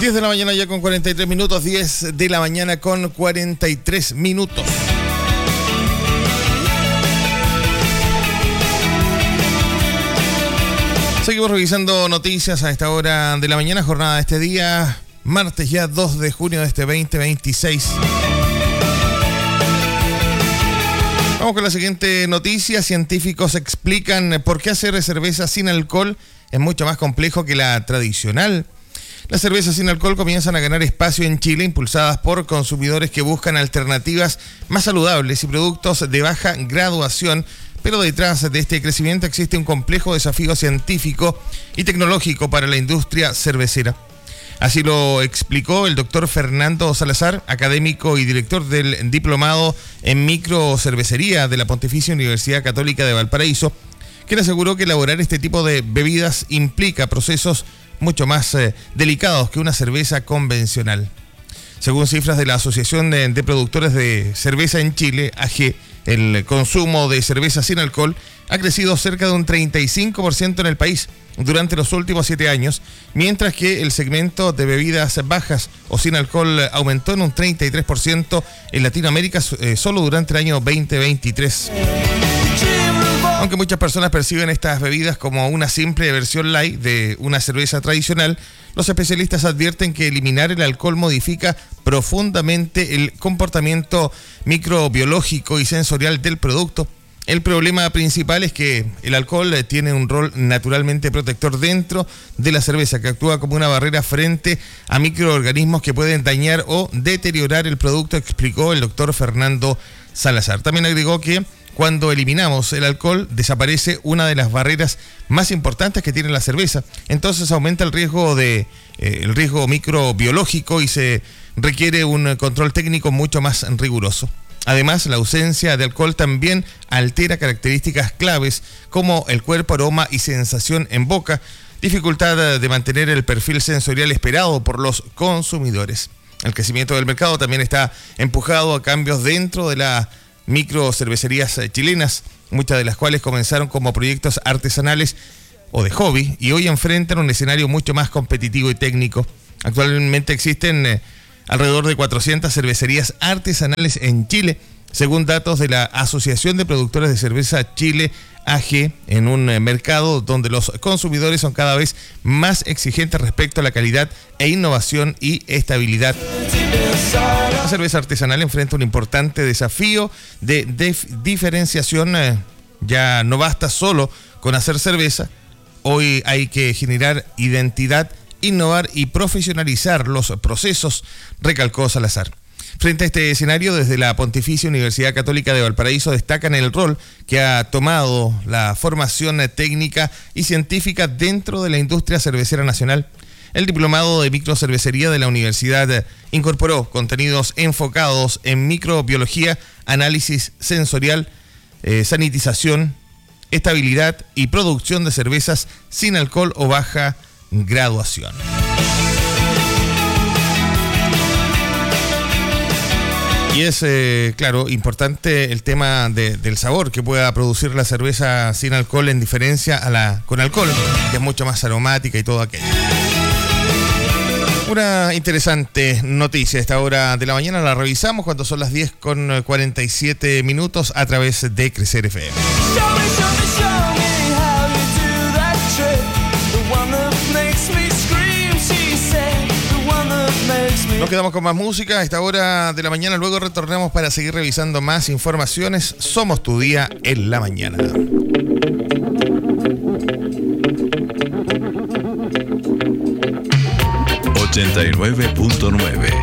10 de la mañana ya con 43 minutos, 10 de la mañana con 43 minutos. Seguimos revisando noticias a esta hora de la mañana, jornada de este día, martes ya 2 de junio de este 2026. Vamos con la siguiente noticia. Científicos explican por qué hacer cerveza sin alcohol es mucho más complejo que la tradicional. Las cervezas sin alcohol comienzan a ganar espacio en Chile, impulsadas por consumidores que buscan alternativas más saludables y productos de baja graduación, pero detrás de este crecimiento existe un complejo desafío científico y tecnológico para la industria cervecera. Así lo explicó el doctor Fernando Salazar, académico y director del Diplomado en Microcervecería de la Pontificia Universidad Católica de Valparaíso, quien aseguró que elaborar este tipo de bebidas implica procesos mucho más delicados que una cerveza convencional. Según cifras de la Asociación de Productores de Cerveza en Chile, AG, el consumo de cerveza sin alcohol ha crecido cerca de un 35% en el país durante los últimos 7 años, mientras que el segmento de bebidas bajas o sin alcohol aumentó en un 33% en Latinoamérica solo durante el año 2023. Aunque muchas personas perciben estas bebidas como una simple versión light de una cerveza tradicional, los especialistas advierten que eliminar el alcohol modifica profundamente el comportamiento microbiológico y sensorial del producto. El problema principal es que el alcohol tiene un rol naturalmente protector dentro de la cerveza, que actúa como una barrera frente a microorganismos que pueden dañar o deteriorar el producto, explicó el doctor Fernando Salazar. También agregó que cuando eliminamos el alcohol, desaparece una de las barreras más importantes que tiene la cerveza. Entonces aumenta el riesgo microbiológico y se requiere un control técnico mucho más riguroso. Además, la ausencia de alcohol también altera características claves como el cuerpo, aroma y sensación en boca, dificultad de mantener el perfil sensorial esperado por los consumidores. El crecimiento del mercado también está empujado a cambios dentro de la microcervecerías chilenas, muchas de las cuales comenzaron como proyectos artesanales o de hobby y hoy enfrentan un escenario mucho más competitivo y técnico. Actualmente existen alrededor de 400 cervecerías artesanales en Chile, según datos de la Asociación de Productores de Cerveza Chile, AG, en un mercado donde los consumidores son cada vez más exigentes respecto a la calidad e innovación y estabilidad. La cerveza artesanal enfrenta un importante desafío de diferenciación. Ya no basta solo con hacer cerveza, hoy hay que generar identidad, innovar y profesionalizar los procesos, recalcó Salazar. Frente a este escenario, desde la Pontificia Universidad Católica de Valparaíso destacan el rol que ha tomado la formación técnica y científica dentro de la industria cervecera nacional. El Diplomado de Microcervecería de la universidad incorporó contenidos enfocados en microbiología, análisis sensorial, sanitización, estabilidad y producción de cervezas sin alcohol o baja graduación. Y es, claro, importante el tema del sabor que pueda producir la cerveza sin alcohol en diferencia a la con alcohol, que es mucho más aromática y todo aquello. Una interesante noticia a esta hora de la mañana, la revisamos cuando son las 10 con 47 minutos a través de Crecer FM. Nos quedamos con más música a esta hora de la mañana, luego retornamos para seguir revisando más informaciones. Somos tu día en la mañana. 89.9